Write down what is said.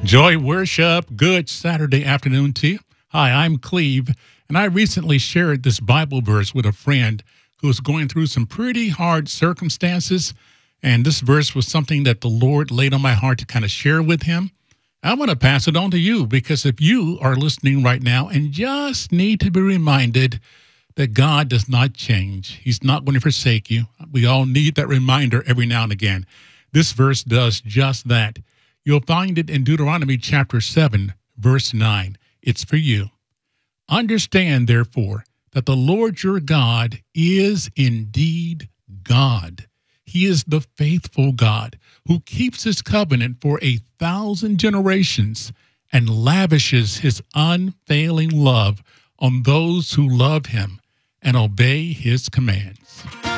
Joy worship. Good Saturday afternoon to you. Hi, I'm Cleve, and I recently shared this Bible verse with a friend who was going through some pretty hard circumstances. And this verse was something that the Lord laid on my heart to kind of share with him. I want to pass it on to you because if you are listening right now and just need to be reminded that God does not change, He's not going to forsake you. We all need that reminder every now and again. This verse does just that. You'll find it in Deuteronomy chapter 7, verse 9. It's for you. Understand, therefore, that the Lord your God is indeed God. He is the faithful God who keeps his covenant for 1,000 generations and lavishes his unfailing love on those who love him and obey his commands.